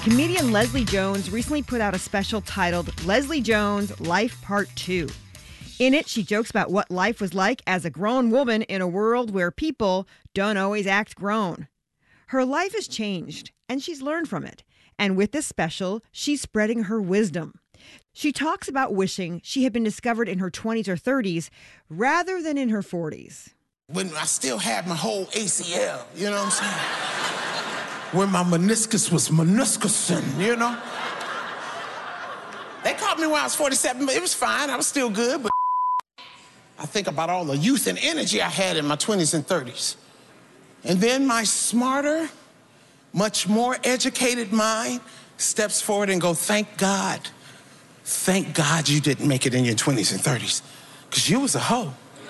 Comedian Leslie Jones recently put out a special titled Leslie Jones Life Part 2. In it, she jokes about what life was like as a grown woman in a world where people don't always act grown. Her life has changed, and she's learned from it. And with this special, she's spreading her wisdom. She talks about wishing she had been discovered in her 20s or 30s rather than in her 40s. When I still had my whole ACL, you know what I'm saying? When my meniscus was meniscusing, you know? They caught me when I was 47, but it was fine. I was still good, but I think about all the youth and energy I had in my 20s and 30s. And then my smarter, much more educated mind steps forward and go, thank God you didn't make it in your 20s and 30s, because you was a hoe.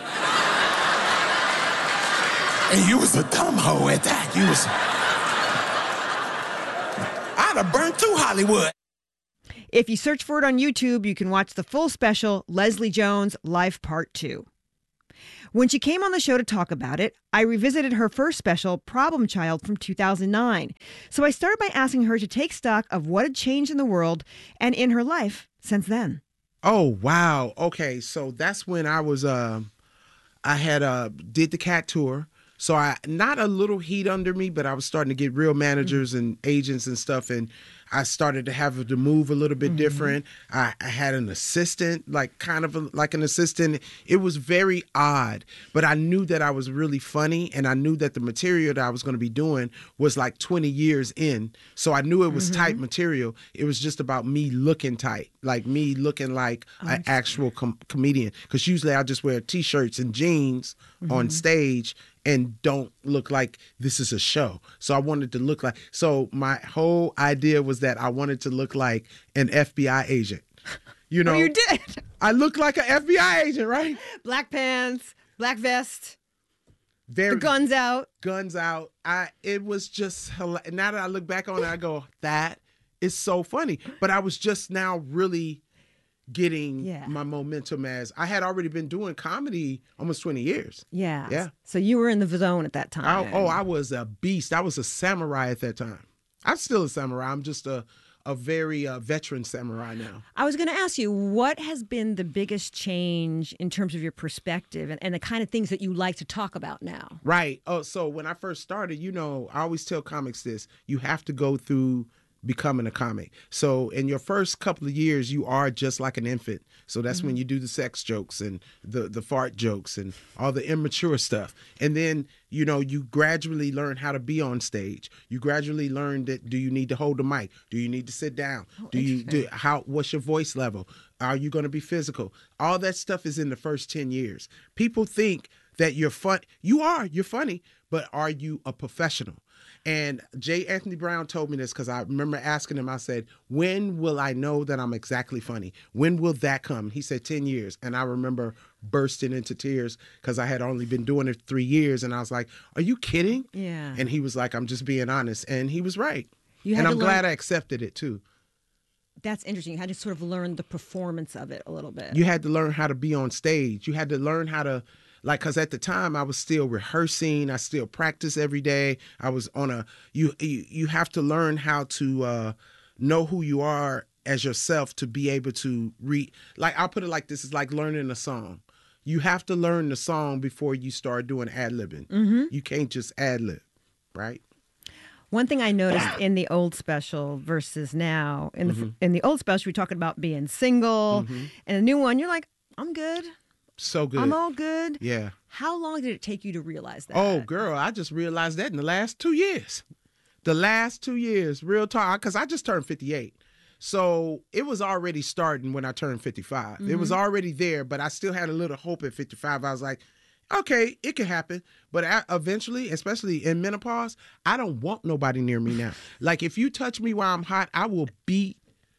And you was a dumb hoe at that. You was... I'd have burned through Hollywood. If you search for it on YouTube, you can watch the full special, Leslie Jones Life Part 2. When she came on the show to talk about it, I revisited her first special, Problem Child, from 2009. So I started by asking her to take stock of what had changed in the world and in her life since then. Oh, wow. Okay, so that's when I was, I had did the cat tour. So I, not a little heat under me, but I was starting to get real managers and agents and stuff. And I started to have to move a little bit different. I had an assistant, like kind of like an assistant. It was very odd, but I knew that I was really funny, and I knew that the material that I was going to be doing was like 20 years in. So I knew it was tight material. It was just about me looking tight, like me looking like an actual comedian. Because usually I just wear T-shirts and jeans on stage and don't look like this is a show. So I wanted to look like, so my whole idea was that I wanted to look like an FBI agent. You know, Oh, you did. I look like an FBI agent, right? Black pants, black vest, Very the guns out. Guns out. It was just, now that I look back on it, I go, that is so funny. But I was just now really getting my momentum, as I had already been doing comedy almost 20 years. Yeah. So you were in the zone at that time. I was a beast. I was a samurai at that time. I'm still a samurai. I'm just a very veteran samurai now. I was going to ask you, what has been the biggest change in terms of your perspective and the kind of things that you like to talk about now? Right. Oh, so when I first started, you know, I always tell comics this: you have to go through becoming a comic. So in your first couple of years, you are just like an infant. So that's when you do the sex jokes and the fart jokes and all the immature stuff. And then, you know, you gradually learn how to be on stage. You gradually learn that, do you need to hold the mic? Do you need to sit down? What's your voice level? Are you going to be physical? All that stuff is in the first 10 years. People think that you're fun. You're funny, but are you a professional? And J. Anthony Brown told me this, because I remember asking him, I said, when will I know that I'm exactly funny? When will that come? He said 10 years. And I remember bursting into tears because I had only been doing it 3 years. And I was like, are you kidding? Yeah. And he was like, I'm just being honest. And he was right. And I'm glad I accepted it too. That's interesting. You had to sort of learn the performance of it a little bit. You had to learn how to be on stage. You had to learn how to, like, because at the time I was still rehearsing. I still practice every day. I was on you have to learn how to know who you are as yourself to be able to like, I'll put it like this: it's like learning a song. You have to learn the song before you start doing ad-libbing. You can't just ad-lib, right? One thing I noticed in the old special versus now, in the old special, we're talking about being single, and the new one, you're like, I'm good. So good. I'm all good. Yeah. How long did it take you to realize that? Oh, girl, I just realized that in the last 2 years. The last 2 years, real talk, because I just turned 58. So it was already starting when I turned 55. It was already there, but I still had a little hope at 55. I was like, okay, it can happen. But eventually, especially in menopause, I don't want nobody near me now. Like, if you touch me while I'm hot, I will beat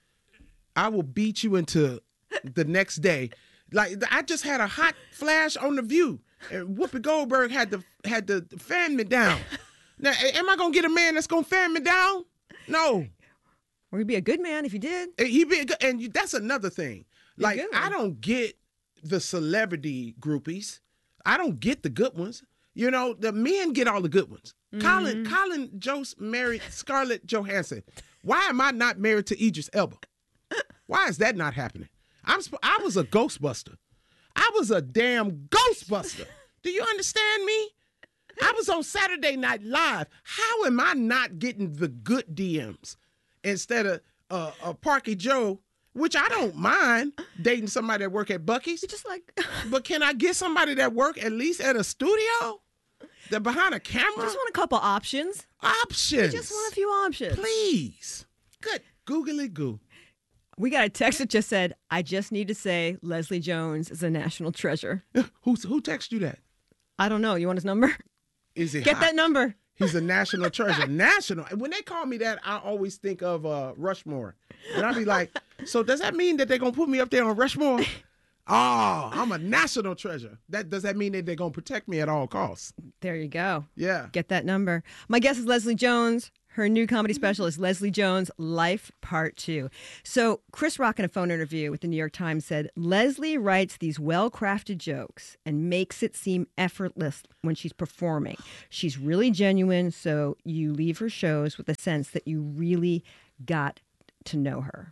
you into the next day. Like, I just had a hot flash on The View, and Whoopi Goldberg had to fan me down. Now, am I gonna get a man that's gonna fan me down? No. Or he'd be a good man if you did. And that's another thing. Like, I don't get the celebrity groupies. I don't get the good ones. You know, the men get all the good ones. Colin Jost married Scarlett Johansson. Why am I not married to Idris Elba? Why is that not happening? I was a Ghostbuster. I was a damn Ghostbuster. Do you understand me? I was on Saturday Night Live. How am I not getting the good DMs instead of Parky Joe, which I don't mind dating somebody that work at Buc-ee's. You're just like, But can I get somebody that work at least at a studio? That behind a camera? you just want a couple options. Options. You just want a few options. Please. Good. Googly goo. We got a text that just said, I just need to say Leslie Jones is a national treasure. Who texted you that? I don't know. You want his number? Is he Get hot? that number. He's a national treasure. National. When they call me that, I always think of Rushmore. And I'll be like, so does that mean that they're going to put me up there on Rushmore? Oh, I'm a national treasure. Does that mean that they're going to protect me at all costs? There you go. Yeah. Get that number. My guest is Leslie Jones. Her new comedy special is Leslie Jones, Life Part 2. So Chris Rock in a phone interview with the New York Times said, Leslie writes these well-crafted jokes and makes it seem effortless when she's performing. She's really genuine, so you leave her shows with a sense that you really got to know her.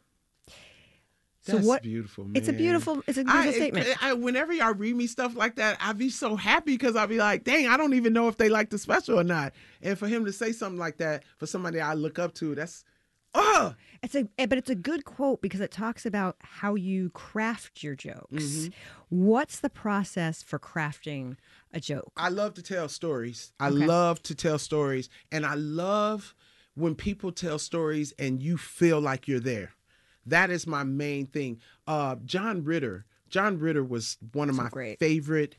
So That's what? beautiful, man. It's a beautiful statement. Whenever y'all read me stuff like that, I be so happy because I'll be like, dang, I don't even know if they like the special or not. And for him to say something like that, for somebody I look up to, that's, but it's a good quote because it talks about how you craft your jokes. Mm-hmm. What's the process for crafting a joke? I love to tell stories. I Okay. love to tell stories. And I love when people tell stories and you feel like you're there. That is my main thing. John Ritter was one of my favorite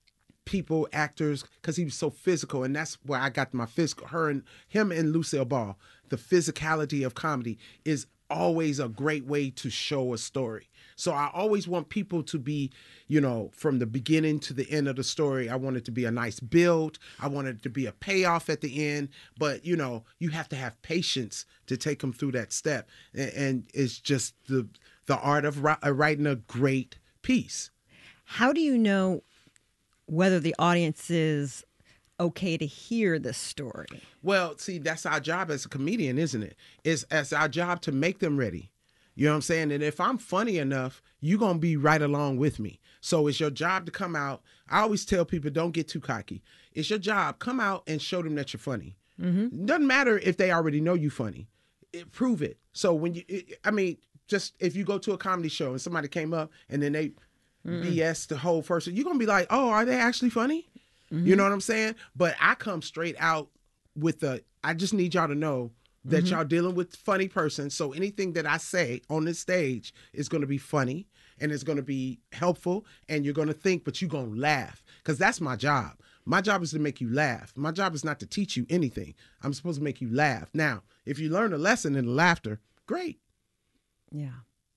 actors because he was so physical, and that's where I got my physical. Him and Lucille Ball, the physicality of comedy is always a great way to show a story. So I always want people to be, from the beginning to the end of the story. I want it to be a nice build. I want it to be a payoff at the end. But, you have to have patience to take them through that step. And it's just the art of writing a great piece. How do you know whether the audience is okay to hear this story? Well, see, that's our job as a comedian, isn't it? It's our job to make them ready. You know what I'm saying? And if I'm funny enough, you're going to be right along with me. So it's your job to come out. I always tell people, don't get too cocky. It's your job. Come out and show them that you're funny. Mm-hmm. Doesn't matter if they already know you funny. Prove it. So when just if you go to a comedy show and somebody came up and then they BS the whole person, you're going to be like, oh, are they actually funny? Mm-hmm. You know what I'm saying? But I come straight out with I just need y'all to know that y'all dealing with funny person. So anything that I say on this stage is going to be funny and it's going to be helpful and you're going to think, but you're going to laugh because that's my job. My job is to make you laugh. My job is not to teach you anything. I'm supposed to make you laugh. Now, if you learn a lesson in the laughter, great. Yeah.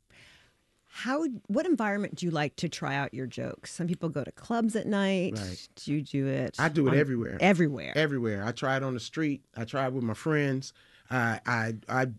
What environment do you like to try out your jokes? Some people go to clubs at night. Right. Do you do it? I do it everywhere. Everywhere. I try it on the street. I try it with my friends. I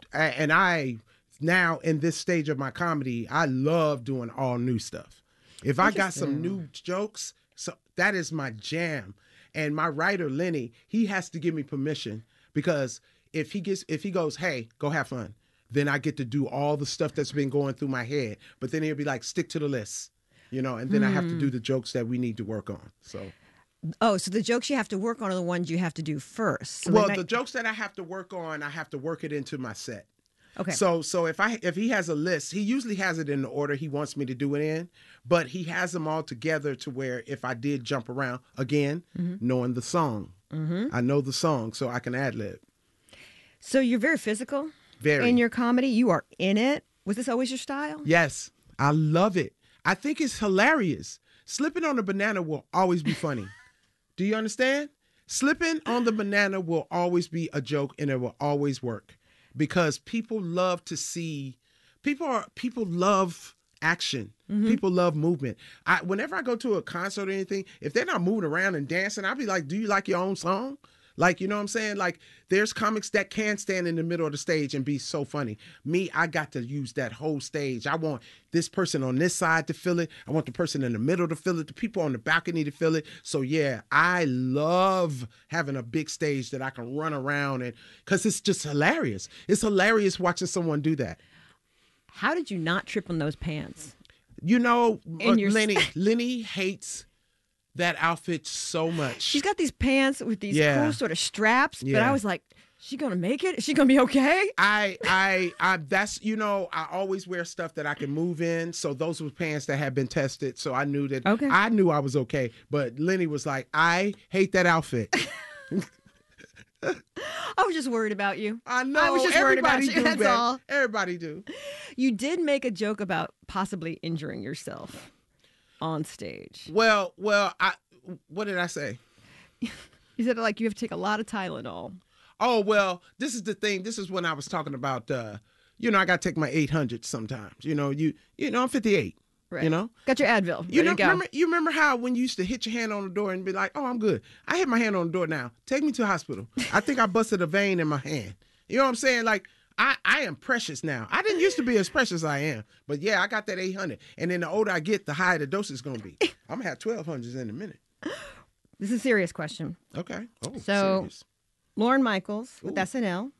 now in this stage of my comedy, I love doing all new stuff. If I got some new jokes, so that is my jam. And my writer Lenny, he has to give me permission because if he goes, hey, go have fun, then I get to do all the stuff that's been going through my head. But then he'll be like, stick to the list, and then I have to do the jokes that we need to work on. So. Oh, so the jokes you have to work on are the ones you have to do first. So the jokes that I have to work on, I have to work it into my set. Okay. So if he has a list, he usually has it in the order he wants me to do it in, but he has them all together to where if I did jump around again, knowing the song, I know the song, so I can ad lib. So you're very physical. Very. In your comedy, you are in it. Was this always your style? Yes, I love it. I think it's hilarious. Slipping on a banana will always be funny. Do you understand? Slipping on the banana will always be a joke and it will always work because people love to see, people love action. People love movement. Whenever I go to a concert or anything, if they're not moving around and dancing, I'll be like, do you like your own song? Like, you know what I'm saying? Like, there's comics that can stand in the middle of the stage and be so funny. Me, I got to use that whole stage. I want this person on this side to feel it. I want the person in the middle to feel it. The people on the balcony to feel it. So yeah, I love having a big stage that I can run around and because it's just hilarious. It's hilarious watching someone do that. How did you not trip on those pants? You know, your Lenny hates that outfit so much. She's got these pants with these cool sort of straps, but I Yeah. was like, is she gonna make it? Is she gonna be okay? That's, you know, I always wear stuff that I can move in. So those were pants that had been tested. So I knew that I knew I was okay. But Lenny was like, I hate that outfit. I was just worried about you. I know. I was just worried about you. That's all. Everybody do. You did make a joke about possibly injuring yourself on stage. Well, what did I say? You said like you have to take a lot of Tylenol. Oh, well, this is the thing. This is when I was talking about, you know, I got to take my 800 sometimes. You know, I'm 58. Right. You know? Got your Advil. You Ready know, to go. you remember how when you used to hit your hand on the door and be like, oh, I'm good. I hit my hand on the door now. Take me to the hospital. I think I busted a vein in my hand. You know what I'm saying? Like, I am precious now. I didn't used to be as precious as I am. But yeah, I got that 800. And then the older I get, the higher the dose is going to be. I'm going to have 1200s in a minute. This is a serious question. Okay. Oh, So, serious. Lauren Michaels with Ooh. SNL